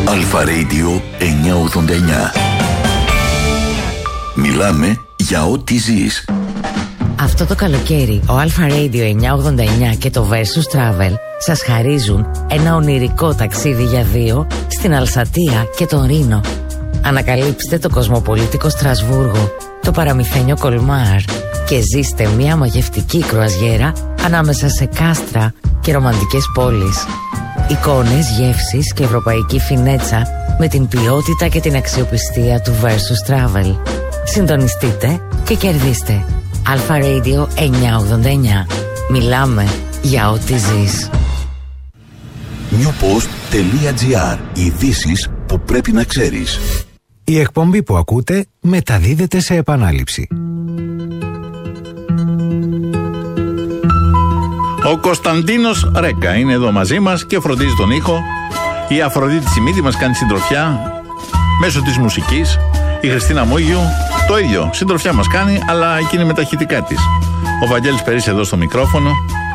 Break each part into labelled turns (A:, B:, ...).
A: Αλφα Radio 989. Μιλάμε για ό,τι ζεις.
B: Αυτό το καλοκαίρι ο Αλφα Radio 989 και το Versus Travel σας χαρίζουν ένα ονειρικό ταξίδι για δύο στην Αλσατία και τον Ρήνο. Ανακαλύψτε το κοσμοπολίτικο Στρασβούργο, το παραμυθένιο Κολμάρ και ζήστε μια μαγευτική κρουαζιέρα ανάμεσα σε κάστρα και ρομαντικές πόλεις. Εικόνες, γεύσεις και ευρωπαϊκή φινέτσα με την ποιότητα και την αξιοπιστία του Versus Travel. Συντονιστείτε και κερδίστε. Αλφα Radio 989. Μιλάμε για ό,τι ζεις.
A: newpost.gr. Ειδήσεις που πρέπει να ξέρεις.
C: Η εκπομπή που ακούτε μεταδίδεται σε επανάληψη.
D: Ο Κωνσταντίνος Ρέκα είναι εδώ μαζί μας και φροντίζει τον ήχο. Η Αφροδίτη Σιμίδη μας κάνει συντροφιά μέσω της μουσικής. Η Χριστίνα Μούγιου το ίδιο, συντροφιά μας κάνει, αλλά εκείνη με τα ηχητικά της. Ο Βαγγέλης Περής εδώ στο μικρόφωνο.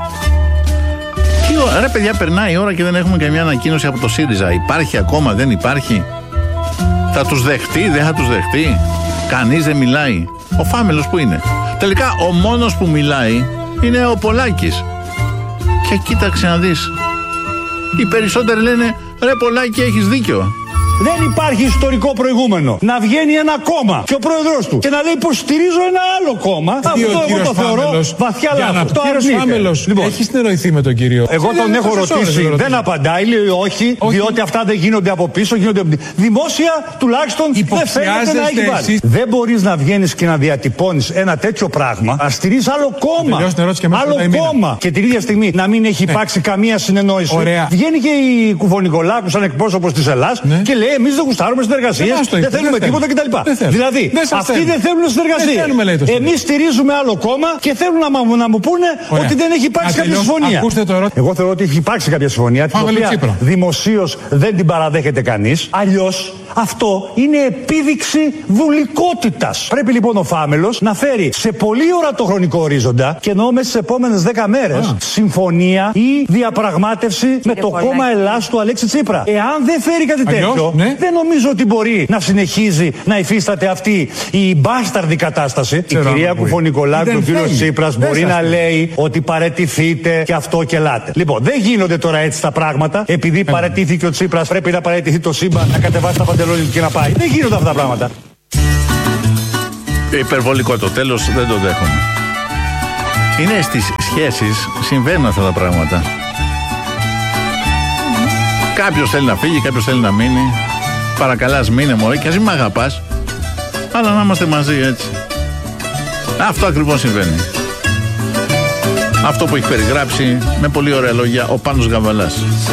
D: Ρε παιδιά, περνάει η ώρα και δεν έχουμε καμιά ανακοίνωση από το ΣΥΡΙΖΑ. Υπάρχει ακόμα, δεν υπάρχει? Θα τους δεχτεί, δεν θα τους δεχτεί? Κανείς δεν μιλάει. Ο Φάμελος που είναι? Τελικά ο μόνος που μιλάει είναι ο Πολάκης. Και κοίταξε να δεις, οι περισσότεροι λένε ρε Πολάκη, έχεις δίκιο.
E: Δεν υπάρχει ιστορικό προηγούμενο να βγαίνει ένα κόμμα και ο πρόεδρος του και να λέει υποστηρίζω ένα άλλο κόμμα. Αυτό εγώ το θεωρώ βαθιά λάθος. Το
F: Φάμελος, λοιπόν, έχει συνεννοηθεί με τον κύριο?
E: Εγώ τον έχω ρωτήσει, δεν απαντάει, λέει όχι, διότι αυτά δεν γίνονται από πίσω, γίνονται δημόσια, τουλάχιστον δεν φαίνεται να έχει βάλει. Δεν μπορείς να βγαίνεις και να διατυπώνεις ένα τέτοιο πράγμα, να στηρίζεις άλλο κόμμα. Άλλο κόμμα. Και την ίδια στιγμή να μην έχει υπάρξει καμία συνεννόηση. Βγαίνει και η Κουφονικολάκου σαν εκπρόσωπος της Ελλάδας και λέει εμείς δεν γουστάρουμε συνεργασίες, δεν θέλουμε τίποτα κτλ. Δηλαδή, αυτοί δεν θέλουν συνεργασία. Εμείς στηρίζουμε άλλο κόμμα και θέλουν να μου πούνε ότι δεν έχει υπάρξει κάποια συμφωνία. Εγώ θεωρώ ότι έχει υπάρξει κάποια συμφωνία, την οποία δημοσίως δεν την παραδέχεται κανείς. Αλλιώς αυτό είναι επίδειξη βουλικότητας. Πρέπει λοιπόν ο Φάμελος να φέρει σε πολύ ορατό χρονικό ορίζοντα, και εννοώ μέσα στις επόμενες 10 μέρες, συμφωνία ή διαπραγμάτευση με το κόμμα Ελλάς του Αλέξη Τσίπρα. Εάν δεν φέρει κάτι τέτοιο, δεν νομίζω ότι μπορεί να συνεχίζει να υφίσταται αυτή η μπάσταρδη κατάσταση. Η κυρία Κουφονικολάκου και ο κύριος Τσίπρας μπορεί να λέει ότι παραιτηθείτε και αυτό και ελάτε. Λοιπόν, δεν γίνονται τώρα έτσι τα πράγματα. Επειδή παραιτήθηκε ο Τσίπρας, πρέπει να παραιτηθεί το σύμπαν, να κατεβάσει τα παντελόνια και να πάει. Δεν γίνονται αυτά τα πράγματα.
D: Υπερβολικό το τέλος, δεν το δέχομαι. Είναι στις σχέσεις, συμβαίνουν αυτά τα πράγματα. Κάποιος θέλει να φύγει, κάποιος θέλει να μείνει. Παρακαλάς μείνε μωρέ και ας μην μ' αγαπάς, αλλά να είμαστε μαζί έτσι. Αυτό ακριβώς συμβαίνει. Αυτό που έχει περιγράψει με πολύ ωραία λόγια ο Πάνος Γαβαλάς.